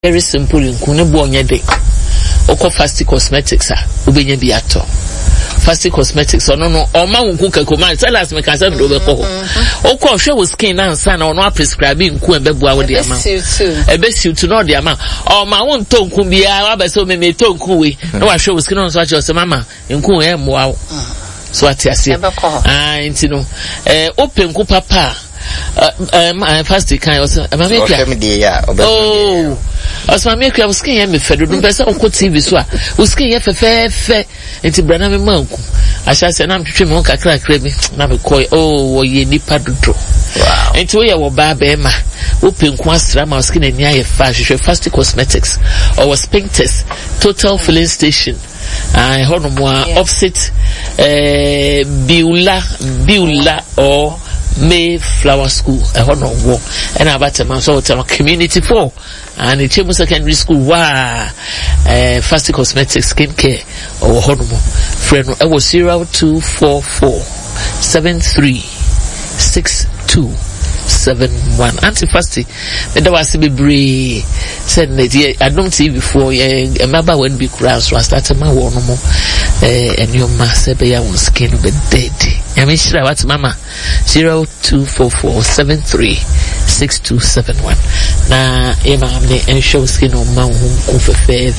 very simple nkune bo onye de okọ Fast Cosmetics obenya bi ato Fast Cosmetics ono no oma nku kakoma tell us me can say do be ko okọ hwe wo skin na nsa na ono prescribe nku ebeboa wo de ama ebesiu to no de ama o ma won to nku bia wa be so me to nku we na wa hwe wo skin no so acho se mama nku e moa wo so atiase nti no open nku papa Fast kan also make Osma make your skin ya me fedo do pesa onko TV so a o skin ya fe enti brana me manku asha se na mtwetwe me kakra bi na me koi wo ye nipa dodo enti wo ye wo ba be ma wo penku asra ma skin ani aye fa hwehwe Fast Cosmetics or Spinktest Total Filling Station hono mo opposite Biula or Mayflower School hono wo and about a so community 4 and Chemu Secondary School Fast Cosmetics skincare or hono mo friend I was 0244736271 anti-fasty that was be brave said I don't see before remember when be crowds so I started my one more and your master be our skin be dead I mean sure what's mama 0244736271 na emamne and show skin on ma hu fe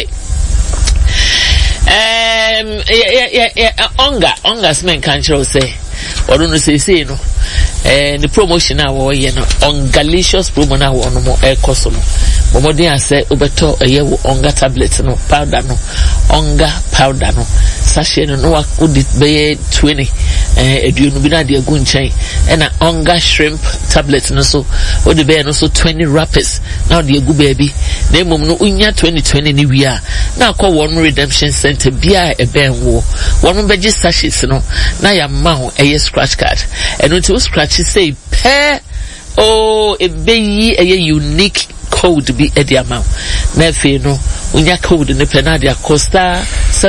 onga smen kan show say odo no say no the promotion na wo ye no ongalicious promo na wo no mo ekoso no bomodin ase obeto eye wo onga tablet no powder no onga powder no sachet no wa odi be 20 eduonu bi na de agu nchen na onga shrimp tablet no so odi be no so 20 wrappers now de agu baby na mom no unya 2020 ni wi a na akọ one redemption center bia e ben wo won beji sachets no na ya ma ho eye scratch card eno ti scratch say pair e be yi eye unique code bi e di amount na fe no unya code ne pe na dia costa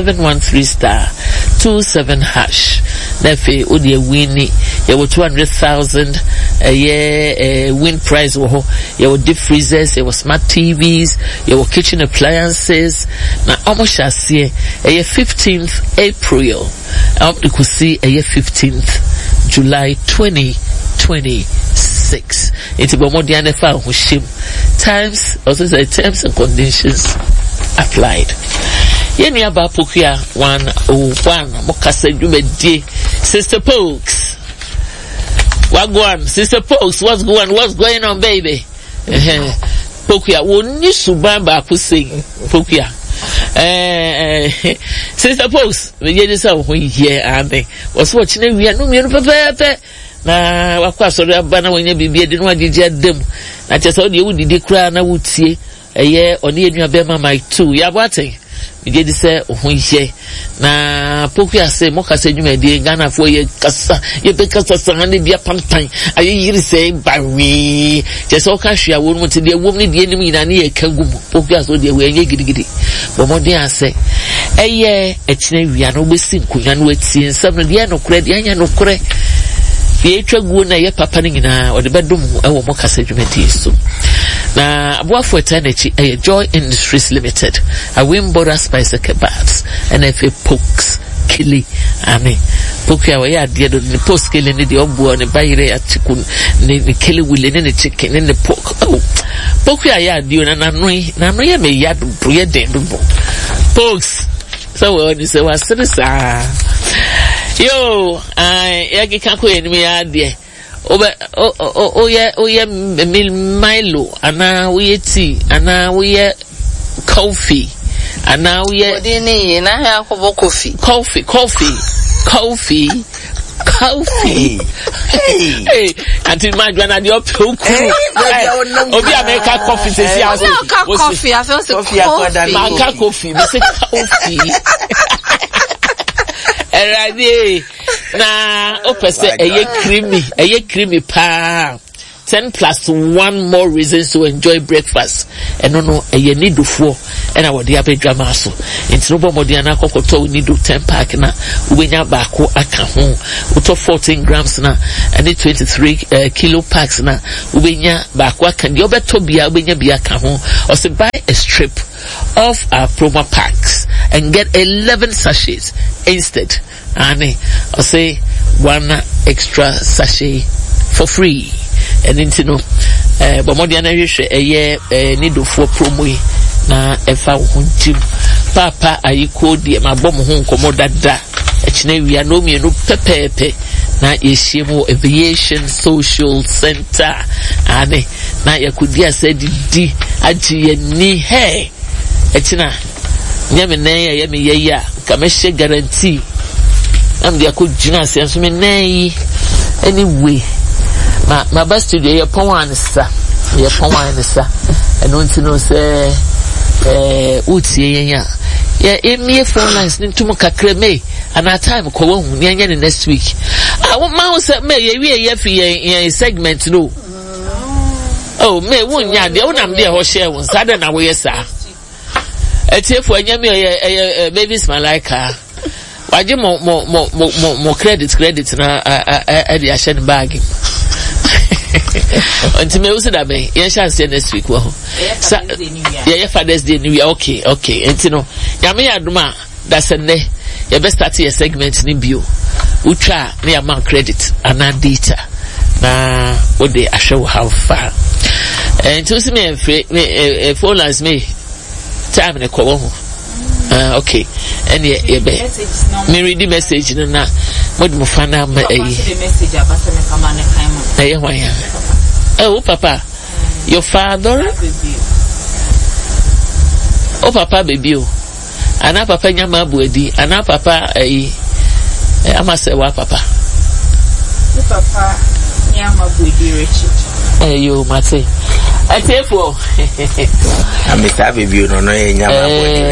713*27# na fe o de win ye wo 200,000 win prize wo ye wo deep freezers ye wo smart TVs ye wo kitchen appliances na almost asie 15th April up to see 15th July 2026 it's bomodi and fa ho shim times also say terms and conditions applied yeni aba pokia 101 mokase dwumedie Sister Pokes wagwan Sister Pokes what's going on baby pokia woni suban ba ko sing pokia Sister Pokes we dey say ho here ande was watching we no me no pepe na wakwa sori aba na wonya bibia de no agege adem na chese odi wudidi kura na wutie eye oni enua be ma my 2 ya boaten we dey say ho here na pokia say mokase dwumadi Ghana fo ye kasa ye be kasa sanga bia pampan aye yiri say bawi chese o ka hwia wo no te de wom ne de enim ina ne ye kagumu pokia so de we enye gidigidi bomodin ase eye ekine wia no besi nkunya no atie nsam no de no kure de anya no kure ye twagu na ye papa nyina o de bedum ewo mokase dwumadi so na aboafo eternity Joy Industries Limited a Wimboda Spice Kebabs and a Pokes Kili ame pokia we ya de ni post kili ni de obuo ni bayire atiku ni kili wile ni chicken ni pork pokia ya de na no ye me ya do ye den do pokes so we ni se was sa yo ya ki kan ko ye ni ya de oye Milo ana oye tea ana oye coffee ana oye odini na ha akobo coffee hey anti madwana di open obi America coffee say see house coffee I feel so coffee me say coffee erade na opese eye creamy pa 10 plus 1 more reasons to enjoy breakfast. And no, you need to 4 and I would have a drama so. It's no more than a cocoa, we need to 10 pack na, we nya bako aka home, we to 14 grams na, and the 23 kilo packs na, we nya bako aka, the other tobia, we nya biaka home, or say buy a strip of our promo packs and get 11 sachets instead. And or say 1 extra sachet for free. And into no, but more than a year, need for promo na efa hunchim. Papa, I called the my bomb home commodada. We are no me no pepe na yeshimo aviation social center. Ane na yakudia said di aji ni hey. Etina nyame na yemi yeya kameshe guarantee. I'm the could genius and so many anyway. My best studio, your power and sir, and don't you know, say, Uti, yeah, in me phone lines, Nintumoka Creme, and our time, Colon, next week. I want mouse at me, a segment, no. Oh, me, one yard, the owner, dear, or share one, sudden away, sir. A tip for a baby's Malika. I do more credit na the Ashen bag. Until me also that may yes next week. Well, yeah, Father's Day New Year. Okay. And you know, Yami Aduma, that's a day. You best start your segment in bio. We try me amount credit and not data. Na what they show how far. And to see me phone lines me time in a call. Okay. And yeah, me read the message na what mo fana ma oh papa, your father, oh papa baby oh, ana papa nyama buedi, ana papa ama se wa papa nyama buedi Richard yo mate atefo I'm Mr. Baby no nyama buedi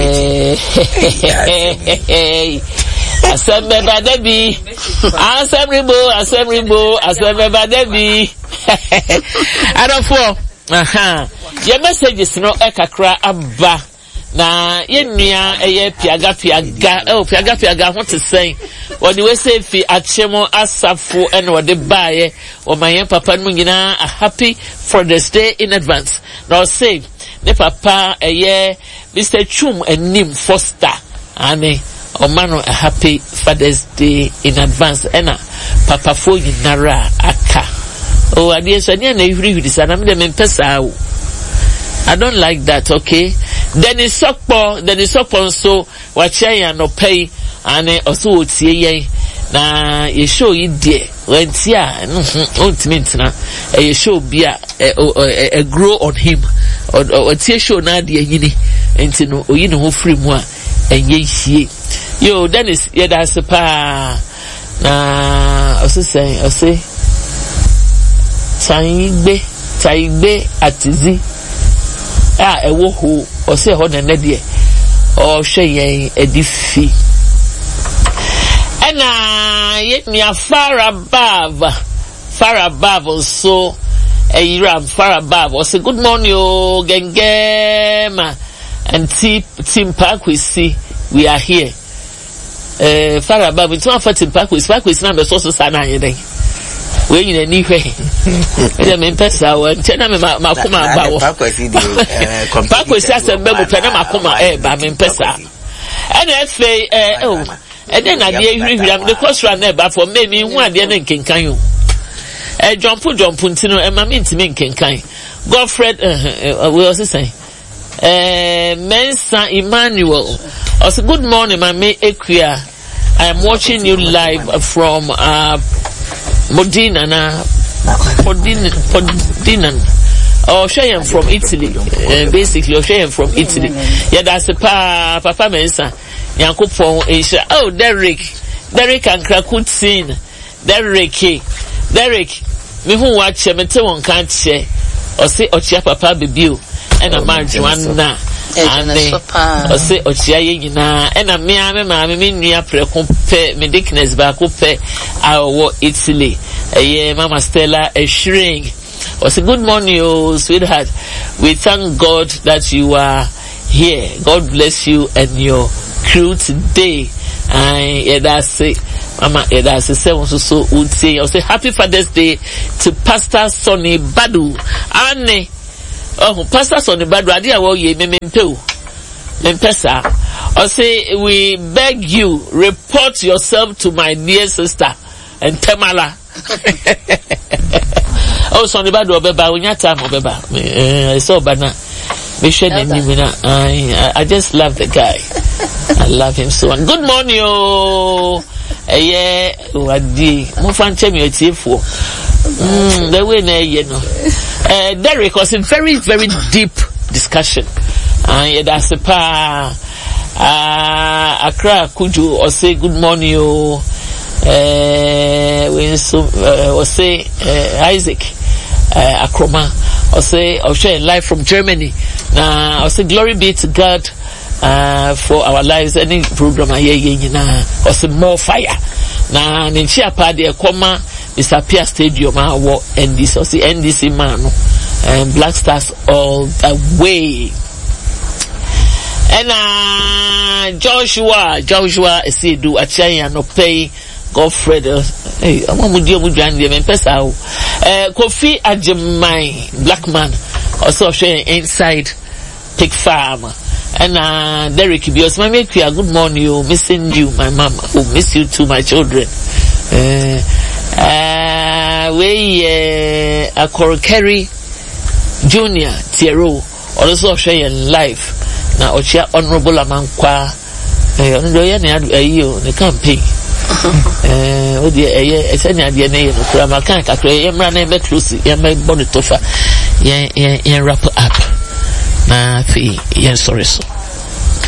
Richard Assemble Debbie. I don't fall. Your message is no ekakra abba. Na yenya piaga what to say. What do we say fi achemo asafo and what the buy or my papa nyina a happy Father's Day in advance. Now say the papa Mr. Chum and Nim Foster ane Omano a happy Father's Day in advance. Ena papa fo yinara aka. Oh, I dear Sanya na every this and I'm the pesa. I don't like that, okay? Then it's Sokpo so watch ya no pay and also tie na you show you dear when tia ultimate na you show be a grow on him or tia show na dear yini enti no oyi no ho free mu a enye hie yo Dennis yeah that's a pa na also say Taigbe atizi ewo ho o se ho na de o hwe yen edifi ena yetnia Farabab so Iram Farabab o say good morning o gengema and team park we see we are here Farabab it's one for team park we na be so sana yen we in any way. The main person, tell me Makuma about Pakwesi as a member of Makuma, by main person. And I say, and then I hear the cross run there, for maybe one day and can you. John Puntino and Mammy to me can Godfred, we also say, Mensa Emmanuel. Also, good morning, my mate Equia. I am watching you live from Modena or Cheyenne from Italy, basically, or Cheyenne from Italy. Yeah, that's a Papa Mensa. Yankup for Asia. Oh, Derek and Krakutsin. Derek, me who watch him and one can't say, or say, Ochia Papa Bibu, and a marijuana. And or say Ochia na, and a me near pre-compare, me dickness back up our Italy. Mama Stella a shrink I say good morning, oh sweetheart. We thank God that you are here. God bless you and your crew today. And that's it. Mama, that's a seven so would say. I'll say happy Father's Day to Pastor Sonny Badu. Anne, oh, Pastor Sonny Badu, I didn't want you, Mempesa. I'll say we beg you, report yourself to my dear sister and Tamala. Oh, Sonny Badu, Obeba, when you time, Obeba. I saw Bana. I just love the guy. I love him so much. Good morning, oh. Yeah, wadi. Mo fan chemi etifo. The way na you know. Derek was a very, very deep discussion. And that's a pa. Accra Kuju or say good morning, oh. When so or say Isaac Akroma or say or share live from Germany. Now or say glory be to God for our lives. Any program I hear or say more fire. Now in Chiapa de Koma Mr. Pierre Stadium war NDC or say NDC man and Black Stars all the way. And Joshua say do achaya no pay Godfred hey amudio mujan de pesa Kofi Ajemai black man also showing inside pig farm and Derek Bios my make you a good morning you missing you my mama who miss you too my children we Akorokeri Junior Tiero also showing live na Ochia Honorable Amankwa ondo ye na ayo ne campaign odi eye esenya ade na ye no kura makan kakra ye mra na be close ye me body tofa ye wrap up na fi ye sorry so